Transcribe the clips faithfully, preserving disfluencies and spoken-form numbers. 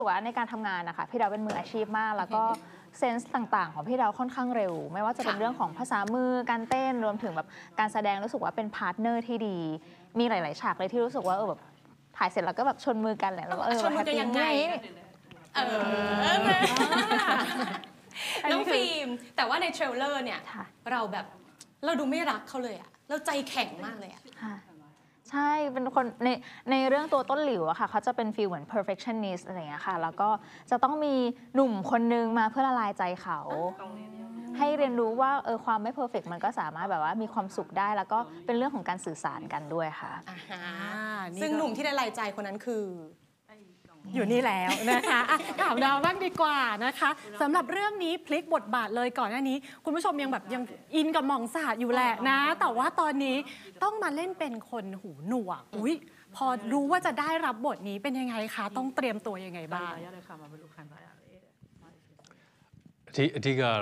ว่าในการทำงานนะคะพี่ดาวเป็นมืออาชีพมากแล้วก็เซนส์ต่างๆของพี่ดาวค่อนข้างเร็วไม่ว่าจะเป็นเรื่องของภาษามือการเต้นรวมถึงแบบการแสดงรู้สึกว่าเป็นพาร์ทเนอร์ที่ดีมีหลายๆฉากเลยที่รู้สึกว่าเออแบบถ่ายเสร็จแล้วก็แบบชนมือกันแหละแล้วเออชนมือกันยังไงเออน้องฟิล์มแต่ว่าในเทรลเลอร์เนี่ยเราแบบเราดูไม่รักเขาเลยอะเราใจแข็งมากเลยอะใช่เป็นคนในในเรื่องตัวต้นหลิวอะค่ะเขาจะเป็นฟีลเหมือน perfectionist อะไรอย่างเงี้ยค่ะแล้วก็จะต้องมีหนุ่มคนนึงมาเพื่อละลายใจเขาให้เรียนรู้ว่าเออความไม่ perfect มันก็สามารถแบบว่ามีความสุขได้แล้วก็เป็นเรื่องของการสื่อสารกันด้วยค่ะซึ่งหนุ่มที่ละลายใจคนนั้นคืออยู่นี่แล้วนะคะถามดาวบ้างดีกว่านะคะสำหรับเรื่องนี้พลิกบทบาทเลยก่อนหน้านี้คุณผู้ชมยังแบบยังอินกับหม่องสาดอยู่แหละนะแต่ว่าตอนนี้ต้องมาเล่นเป็นคนหูหนวกอุ๊ยพอรู้ว่าจะได้รับบทนี้เป็นยังไงคะต้องเตรียมตัวยังไงบ้างที่ที่ก็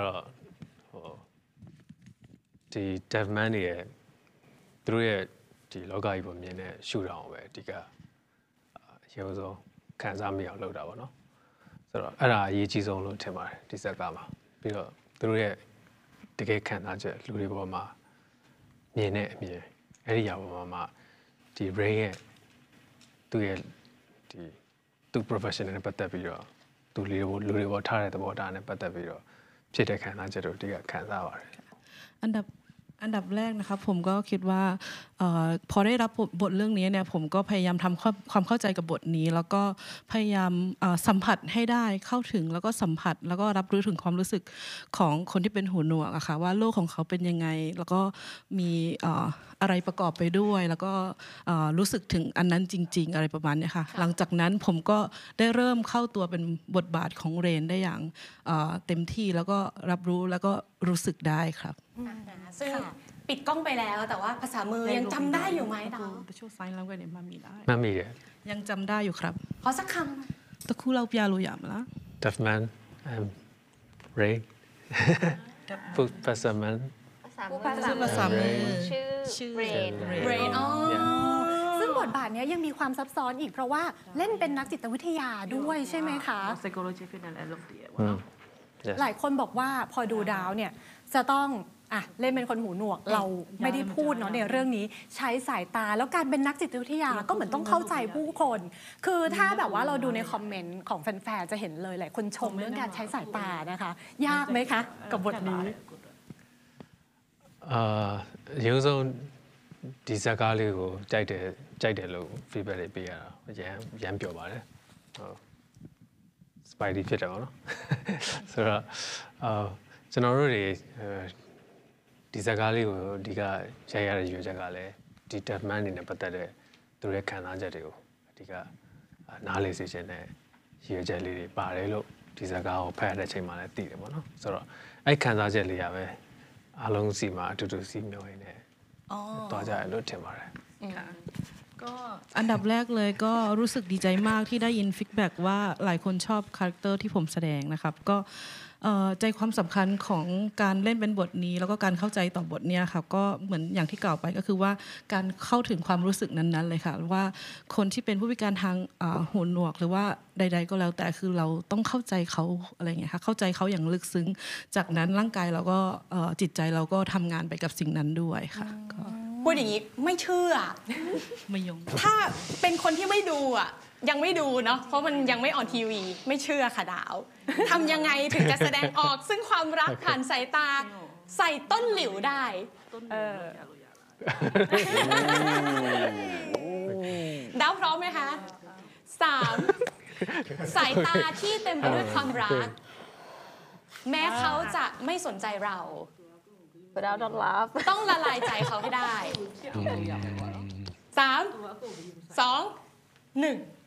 ที่เดฟแมนเนี่ยตัวเนี่ยที่โลกาอีผมเนี่ยเนี่ยชูเราไปที่ก็เยอะสุดခံစားမိအောင်လုပ်တာပေါ့နော်ဆိုတော့အဲ့ဒါအရေးကြီးဆုံးလို့ထင်ပါတယ်ဒီဇက်ကမှာပြီးတော့သူတို့ရဲ့တကယ်ခံစားချက်လူတွေပေါ်မှာမြင်တဲ့အမြင်အဲ့ဒီအရာပေါ်မှာဒီ brain ရဲ့သူ့ရဲ့ဒီသူ့ professional နဲ့ပတ်သက်ပြီးတော့သူလူတွေလူတွေပေါ်ထားတဲ့သဘောထားနဲ့ပတ်သက်ပြီးတော့ဖြစ်တဲ့ခံစားချက်တို့ဒီကခံစားပါတယ်อันดับอันดับแรกนะครับผมก็คิดว่าออพอได้รับบทเรื่องนี้เนี่ยผมก็พยายามทำความเข้าใจกับบทนี้แล้วก็พยายามสัมผัสให้ได้เข้าถึงแล้วก็สัมผัสแล้วก็รับรู้ถึงความรู้สึกของคนที่เป็นหูหนวกอะค่ะว่าโลกของเขาเป็นยังไงแล้วก็มีอะไรประกอบไปด้วยแล้วก็รู้สึกถึงอันนั้นจริงๆอะไรประมาณนี้ค่ะหลังจากนั้นผมก็ได้เริ่มเข้าตัวเป็นบทบาทของเรนได้อย่างเต็มที่แล้วก็รับรู้แล้วก็รู้สึกได้ครับซึ่งปิดกล้องไปแล้วแต่ว่าภาษามือยังจำได้อยู่ไหมดาวช่วยไซน์แล้วก็เนี่ยมามีได้มามีเลยยังจำได้อยู่ครับขอสักคำตะคูเราพิอาโลยามละ Tough man I'm Ray พูดภาษามันภาษามือชื่อชื่อ Rain Rain อ๋อซึ่งบทบาทนี้ยังมีความซับซ้อนอีกเพราะว่าเล่นเป็นนักจิตวิทยาด้วยใช่ไหมคะหลายคนบอกว่าพอดูดาวเนี่ยจะต้องอ่ะเล่นเป็นคนหูหนวกเราไม่ได้พูดเนาะในเรื่องนี้ใช้สายตาแล้วการเป็นนักจิตวิทยาก็เหมือนต้องเข้าใจผู้คนคือถ้าแบบว่าเราดูในคอมเมนต์ของแฟนๆจะเห็นเลยหลายคนชมเรื่องการใช้สายตานะคะยากไหมคะกับบทนี้อ่าရုံးဆုံးဒီဇာကားလေးကိုကြိုက်တယ်ကြိုက်တယ်လို့ feedback တွေပေးရတာရမ်းရမ်းပြောပါတယ်ဟုတ် Spidey ဖြစ်တယ်ပေါ့နော်ဆိုတော့အာကျွန်တော်တို့တွေဒီဇာကားလေးကိုဒီကရိုက်ရတဲ့ရွေးချက်ကလည်းဒီ Deadman နေနဲ့ပတ်သက်တဲ့သူရဲ့ခံစားချက်တွေကိုအဓိကနားလည်စေချင်တဲ့ရွေးချက်လေးတွေပါတယ်လို့ဒီဇာကားကိုဖတ်ရတဲ့အချိန်မှာလည်းသိတယ်ပေါ့နော်ဆိုတော့အဲ့ခံစားချက်လေးရပဲအားလုံးစီမှာအတူတူစီမျောရင်းနဲ့တွားကြရလို့ထင်ပါတယ်ก็อันดับแรกเลยก็รู้สึกดีใจมากที่ได้ยินฟีดแบ็กว่าหลายคนชอบคาแรคเตอร์ที่ผมแสดงนะครับก็ใจความสำคัญของการเล่นเป็นบทนี้แล้วก็การเข้าใจต่อบทนี้ค่ะก็เหมือนอย่างที่กล่าวไปก็คือว่าการเข้าถึงความรู้สึกนั้นๆเลยค่ะว่าคนที่เป็นผู้พิการทางหูหนวกหรือว่าใดๆก็แล้วแต่คือเราต้องเข้าใจเขาอะไรอย่างเงี้ยค่ะเข้าใจเขาอย่างลึกซึ้งจากนั้นร่างกายเราก็จิตใจเราก็ทำงานไปกับสิ่งนั้นด้วยค่ะพูดอย่างนี้ไม่เชื่อไม่ยงถ้าเป็นคนที่ไม่ดูอ่ะยังไม่ดูเนาะเพราะมันยังไม่ออนทีวีไม่เชื่อค่ะดาวทำยังไงถึงจะแสดงออกซึ่งความรักผ่านสายตาใส่ต้นหลิวได้เออดาวพร้อมไหมคะสามสายตาที่เต็มไปด้วยความรักแม้เขาจะไม่สนใจเราดาวต้องรับต้องละลายใจเขาให้ได้สามสองหนึ่ง